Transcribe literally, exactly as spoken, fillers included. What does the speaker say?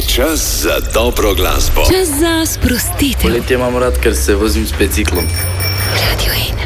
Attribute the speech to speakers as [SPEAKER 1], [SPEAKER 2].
[SPEAKER 1] Čas za dobro glasbo.
[SPEAKER 2] Čas za sprostitev.
[SPEAKER 3] Poletje imam rad, ker se vozim s biciklom.
[SPEAKER 2] Radio ena.